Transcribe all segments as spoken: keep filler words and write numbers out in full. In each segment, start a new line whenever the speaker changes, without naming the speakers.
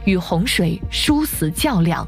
与洪水殊死较量。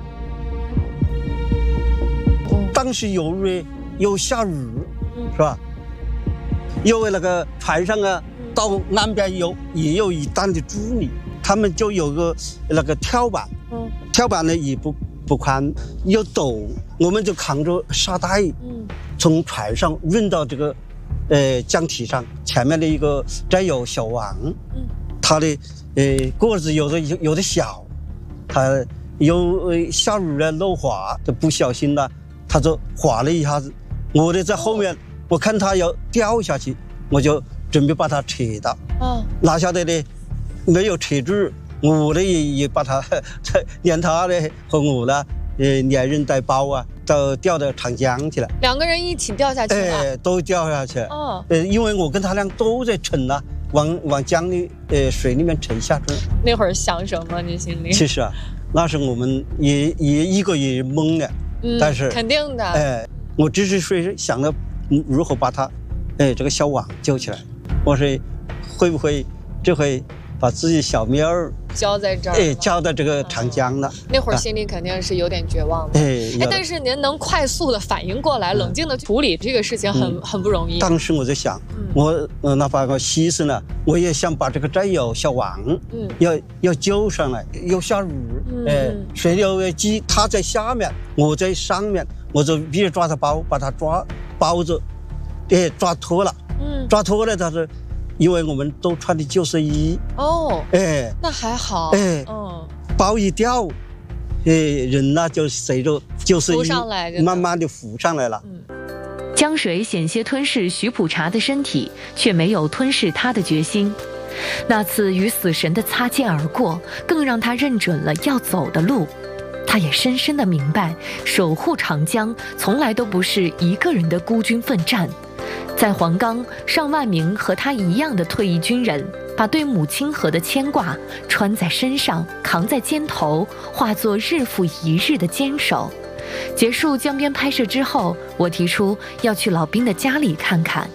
当时有雨，有下雨，是吧？因为那个船上啊，到岸边有也有一段的距离，他们就有个那个跳板，嗯，跳板呢也不不宽，又陡，我们就扛着沙袋，嗯，从船上运到这个呃江堤上，前面的一个这有小王，嗯，他的呃个子有的有的小，他有呃下雨了漏滑，就不小心了，他就滑了一下子，我的在后面。我看他要掉下去，我就准备把他扯到，哦，拿下来呢，没有扯住，我呢也也把他，连他呢和我呢，呃，连人带包啊，都掉到长江去了。
两个人一起掉下去了，
哎，都掉下去。哦，呃，因为我跟他俩都在沉啊，往往江里呃水里面沉下去。
那会儿想什么？你心里？
其实啊，那时我们也也一个也懵了，嗯，但是
肯定的。
哎，我只是说想了。如何把他，哎，这个小王救起来？我说，会不会这回把自己小命儿
交在这儿？
哎，交到这个长江了。
那会儿心里肯定是有点绝望的。哎，哎，但是您能快速的反应过来，冷静的处理这个事情很，很、嗯、很不容易。
当时我在想，嗯、我呃哪怕我牺牲了，我也想把这个战友小王，嗯，要要救上来。要下雨，嗯、哎，水流急，他在下面，我在上面，我就必须抓他包，把他抓。包着，哎，抓脱了，嗯，抓脱了，他说，因为我们都穿的救生衣，哦，哎，
那还好，
哎，嗯，包一掉，哎，人呢就随着救生衣慢慢的浮上来了。嗯，
江水险些吞噬徐普查的身体，却没有吞噬他的决心。那次与死神的擦肩而过，更让他认准了要走的路。他也深深地明白，守护长江从来都不是一个人的孤军奋战。在黄冈，上万名和他一样的退役军人，把对母亲河的牵挂穿在身上，扛在肩头，化作日复一日的坚守。结束江边拍摄之后，我提出要去老兵的家里看看。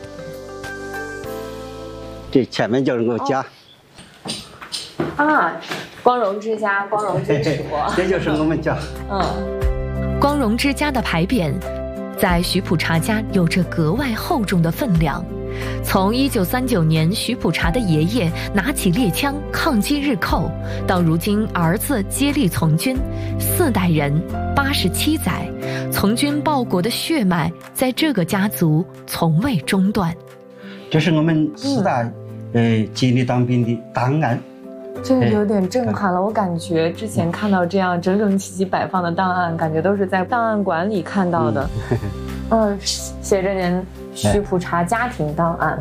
这前面就是我家。
哦、啊。光荣之家，光荣之属，
这就是我们家。
嗯，光荣之家的牌匾，在徐普查家有着格外厚重的分量。从一九三九年徐普查的爷爷拿起猎枪抗击日寇，到如今儿子接力从军，四代人，八十七载，从军报国的血脉在这个家族从未中断。
这是我们四代，嗯、呃，接力当兵的档案。
这个有点震撼了，我感觉之前看到这样整整齐齐摆放的档案，感觉都是在档案馆里看到的。嗯，写着您徐普查家庭档案。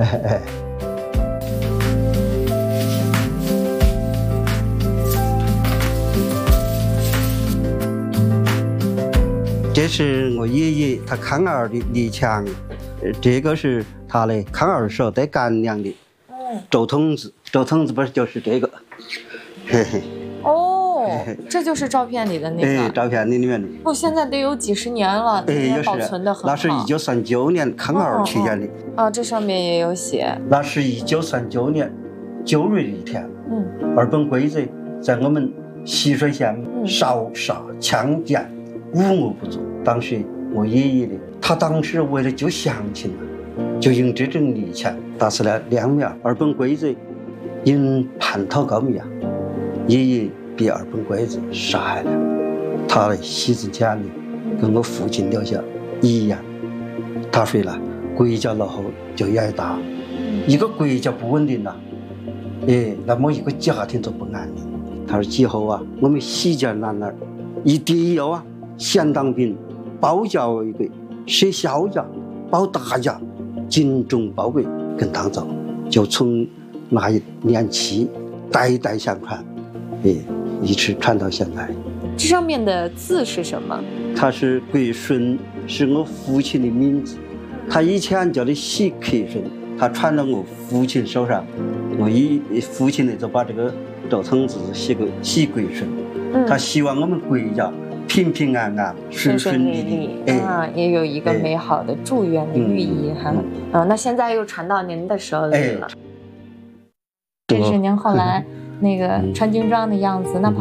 这是我爷爷他抗二的猎枪，这个是他的抗二时候带干粮的。周筒子，周筒子不是就是这个，嘿嘿。
哦，这就是照片里的那个。
哎，照片里面的。
哦，现在得有几十年了，
哎，
保存的很好。
那是一九三九年抗二期间的。
啊、哦哦，这上面也有写。
那是一九三九年九月的一天。嗯。二本鬼子在我们浠水县烧杀强奸，无恶不作。当时我爷爷的，他当时为了救乡亲啊。就用这种猎枪打死了两名二本鬼子，因叛逃告密啊，爷爷被二本鬼子杀害了。他的妻子家里跟我父亲留下遗言，他说了，国家落后就挨打，一个国家不稳定了，哎，那么一个家庭就不安宁。他说今后啊，我们喜家男儿一定要啊，先当兵，保家卫国，设小家，保大家。精忠报国跟当走，就从那一年起，代代相传，哎，一直传到现在。
这上面的字是什么？
它是国顺，是我父亲的名字。他以前叫的喜克顺，他传到我父亲手上，我以父亲呢就把这个周筒子写个喜国顺。嗯、他希望我们国家平平安安、顺顺利利，
哎、啊，也有一个美好的祝愿的寓意哈。嗯，嗯啊，那现在又传到您的手里了。哎、这是您后来那个穿军装的样子，那。